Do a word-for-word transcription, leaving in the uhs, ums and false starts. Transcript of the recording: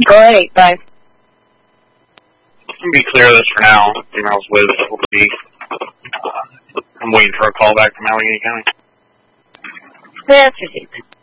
Great, bye. Let me be clear of this for now. Emails with will be. Uh, I'm waiting for a call back from Allegheny County. That's received.